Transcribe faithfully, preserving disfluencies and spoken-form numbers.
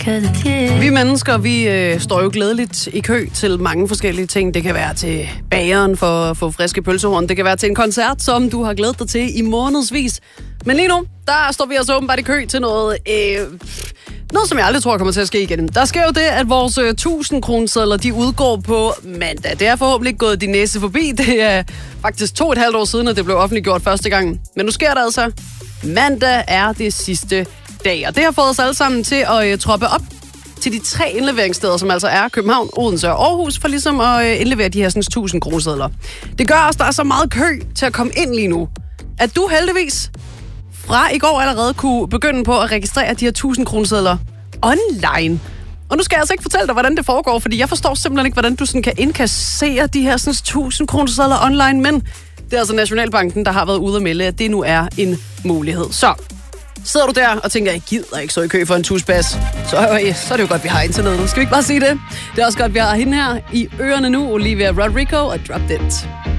Vi mennesker, vi øh, står jo glædeligt i kø til mange forskellige ting. Det kan være til bageren for at få friske pølsehorn. Det kan være til en koncert, som du har glædet dig til i månedsvis. Men lige nu, der står vi altså åbenbart i kø til noget... Øh, Noget, som jeg aldrig tror kommer til at ske igen. Der sker jo det, at vores øh, tusind kronesedler, de udgår på mandag. Det er forhåbentlig ikke gået de næse forbi. Det er faktisk to og et halvt år siden, at det blev offentliggjort første gang. Men nu sker det altså. Mandag er det sidste dag, og det har fået os alle sammen til at øh, troppe op til de tre indleveringssteder, som altså er København, Odense og Aarhus, for ligesom at øh, indlevere de her sådan, tusind kronesedler. Det gør også, der er så meget kø til at komme ind lige nu, at du heldigvis fra i går allerede kunne begynde på at registrere de her tusind kronesedler online. Og nu skal jeg altså ikke fortælle dig, hvordan det foregår, fordi jeg forstår simpelthen ikke, hvordan du sådan kan indkassere de her sådan, tusind kronesedler online, men det er altså Nationalbanken, der har været ude at melde, at det nu er en mulighed. Så sidder du der og tænker, jeg gider ikke så i kø for en tusbas, så, øh, så er det jo godt, vi har internettet. Skal vi ikke bare sige det? Det er også godt, vi har hende her i ørerne nu, Olivia Rodrigo og Drop It.